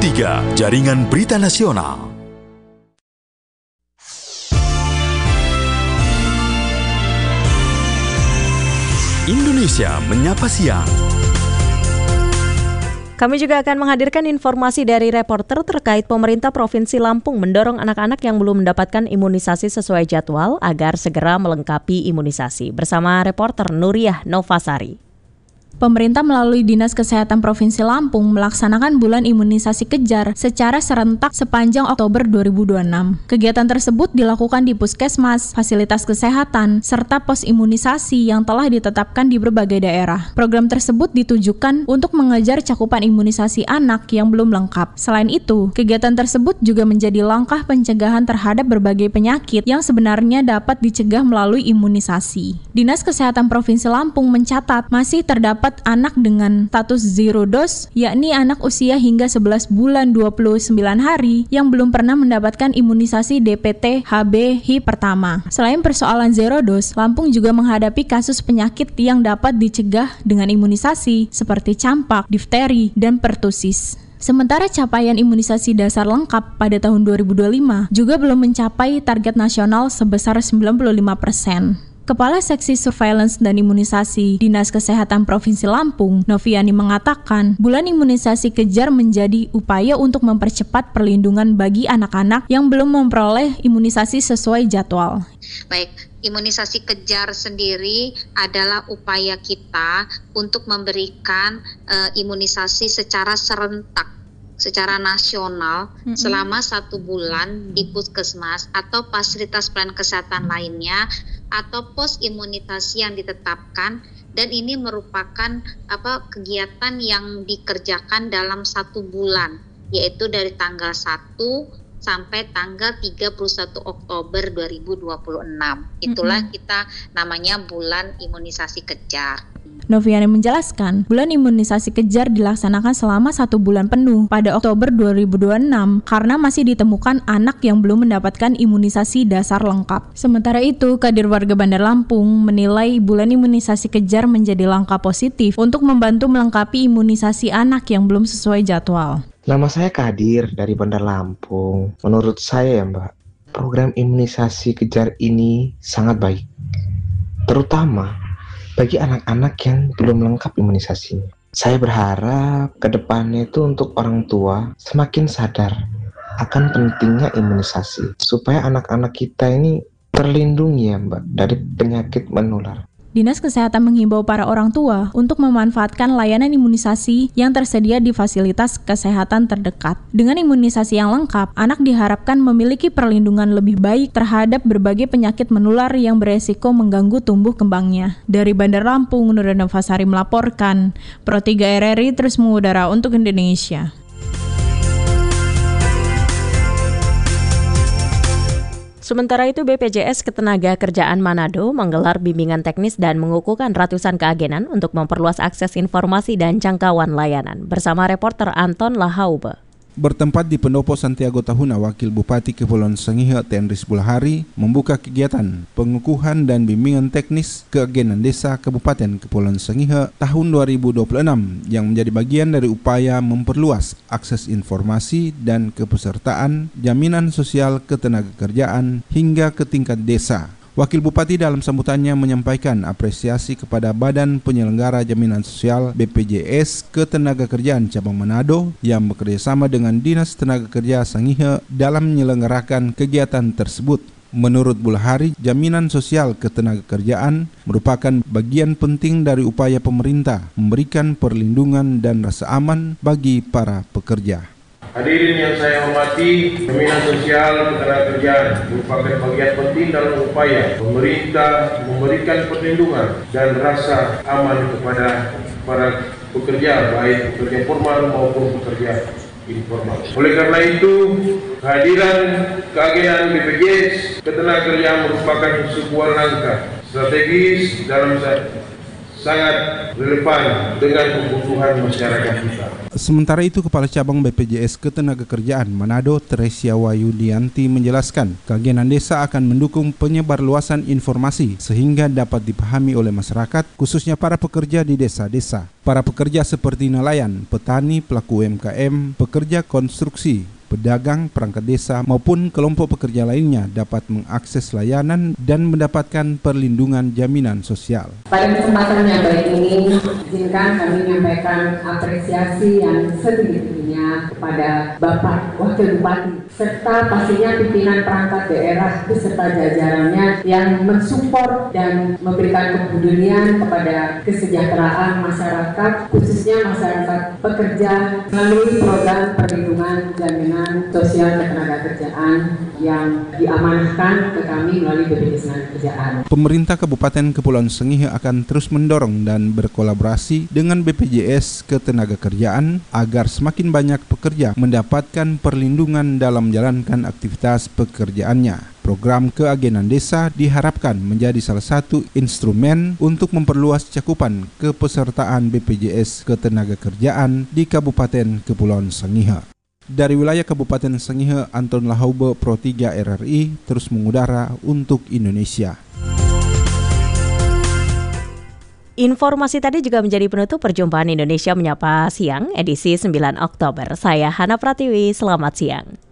3, Jaringan Berita Nasional. Indonesia Menyapa Siang. Kami juga akan menghadirkan informasi dari reporter terkait pemerintah Provinsi Lampung mendorong anak-anak yang belum mendapatkan imunisasi sesuai jadwal agar segera melengkapi imunisasi. Bersama reporter Nuriyah Novasari. Pemerintah melalui Dinas Kesehatan Provinsi Lampung melaksanakan bulan imunisasi kejar secara serentak sepanjang Oktober 2026. Kegiatan tersebut dilakukan di puskesmas, fasilitas kesehatan, serta pos imunisasi yang telah ditetapkan di berbagai daerah. Program tersebut ditujukan untuk mengejar cakupan imunisasi anak yang belum lengkap. Selain itu, kegiatan tersebut juga menjadi langkah pencegahan terhadap berbagai penyakit yang sebenarnya dapat dicegah melalui imunisasi. Dinas Kesehatan Provinsi Lampung mencatat masih terdapat anak dengan status zero dose, yakni anak usia hingga 11 bulan 29 hari yang belum pernah mendapatkan imunisasi DPT HB HIP pertama. Selain persoalan zero dose, Lampung juga menghadapi kasus penyakit yang dapat dicegah dengan imunisasi seperti campak, difteri, dan pertusis. Sementara capaian imunisasi dasar lengkap pada tahun 2025 juga belum mencapai target nasional sebesar 95%. Kepala Seksi Surveillance dan Imunisasi Dinas Kesehatan Provinsi Lampung, Noviani mengatakan, bulan imunisasi kejar menjadi upaya untuk mempercepat perlindungan bagi anak-anak yang belum memperoleh imunisasi sesuai jadwal. Baik, imunisasi kejar sendiri adalah upaya kita untuk memberikan imunisasi secara serentak, secara nasional selama 1 bulan di puskesmas atau fasilitas pelayanan kesehatan lainnya atau pos imunisasi yang ditetapkan, dan ini merupakan kegiatan yang dikerjakan dalam 1 bulan, yaitu dari tanggal 1 sampai tanggal 31 Oktober 2026. Itulah kita namanya bulan imunisasi kejar. Noviani menjelaskan, bulan imunisasi kejar dilaksanakan selama 1 bulan penuh pada Oktober 2026 karena masih ditemukan anak yang belum mendapatkan imunisasi dasar lengkap. Sementara itu, Kadin Warga Bandar Lampung menilai bulan imunisasi kejar menjadi langkah positif untuk membantu melengkapi imunisasi anak yang belum sesuai jadwal. Nama saya Kadir dari Bandar Lampung. Menurut saya Mbak, program imunisasi kejar ini sangat baik, terutama bagi anak-anak yang belum lengkap imunisasinya. Saya berharap ke depannya itu untuk orang tua semakin sadar akan pentingnya imunisasi, supaya anak-anak kita ini terlindungi ya Mbak dari penyakit menular. Dinas Kesehatan menghimbau para orang tua untuk memanfaatkan layanan imunisasi yang tersedia di fasilitas kesehatan terdekat. Dengan imunisasi yang lengkap, anak diharapkan memiliki perlindungan lebih baik terhadap berbagai penyakit menular yang beresiko mengganggu tumbuh kembangnya. Dari Bandar Lampung, Nuriyah Novasari melaporkan. Pro 3 RRI terus mengudara untuk Indonesia. Sementara itu, BPJS Ketenagakerjaan Manado menggelar bimbingan teknis dan mengukuhkan ratusan keagenan untuk memperluas akses informasi dan jangkauan layanan. Bersama reporter Anton Lahaube. Bertempat di Pendopo Santiago Tahuna, Wakil Bupati Kepulauan Sangihe Tenris Bulahari membuka kegiatan pengukuhan dan bimbingan teknis keagenan desa Kabupaten Kepulauan Sangihe tahun 2026 yang menjadi bagian dari upaya memperluas akses informasi dan kepesertaan jaminan sosial ketenagakerjaan hingga ke tingkat desa. Wakil Bupati dalam sambutannya menyampaikan apresiasi kepada Badan Penyelenggara Jaminan Sosial BPJS Ketenagakerjaan Cabang Manado yang bekerjasama dengan Dinas Tenaga Kerja Sangihe dalam menyelenggarakan kegiatan tersebut. Menurut Bulahari, jaminan sosial ketenagakerjaan merupakan bagian penting dari upaya pemerintah memberikan perlindungan dan rasa aman bagi para pekerja. Hadirin yang saya hormati, jaminan sosial ketenagakerjaan merupakan bagian penting dalam upaya pemerintah memberikan perlindungan dan rasa aman kepada para pekerja, baik pekerja formal maupun pekerja informal. Oleh karena itu, kehadiran keagenan BPJS Ketenagakerjaan merupakan sebuah langkah strategis dalam sangat relevan dengan kebutuhan masyarakat kita. Sementara itu, Kepala Cabang BPJS Ketenagakerjaan Manado, Tresia Wayudianti menjelaskan, keagenan desa akan mendukung penyebarluasan informasi sehingga dapat dipahami oleh masyarakat, khususnya para pekerja di desa-desa. Para pekerja seperti nelayan, petani, pelaku UMKM, pekerja konstruksi, pedagang, perangkat desa, maupun kelompok pekerja lainnya dapat mengakses layanan dan mendapatkan perlindungan jaminan sosial. Pada kesempatan yang baik ini, izinkan kami menyampaikan apresiasi yang setinggi-tingginya kepada Bapak Wakil Bupati, serta pastinya pimpinan perangkat daerah beserta jajarannya yang mensupport dan memberikan kepedulian kepada kesejahteraan masyarakat, khususnya masyarakat pekerja melalui program perlindungan jaminan sosial ketenagakerjaan yang diamanahkan ke kami melalui BPJS Ketenagakerjaan. Pemerintah Kabupaten Kepulauan Sangihe akan terus mendorong dan berkolaborasi dengan BPJS Ketenagakerjaan agar semakin banyak pekerja mendapatkan perlindungan dalam menjalankan aktivitas pekerjaannya. Program keagenan desa diharapkan menjadi salah satu instrumen untuk memperluas cakupan kepesertaan BPJS Ketenagakerjaan di Kabupaten Kepulauan Sangihe. Dari wilayah Kabupaten Sangihe, Anton Lahaube, Pro 3 RRI, terus mengudara untuk Indonesia. Informasi tadi juga menjadi penutup perjumpaan Indonesia Menyapa Siang edisi 9 Oktober. Saya Hana Pratiwi, selamat siang.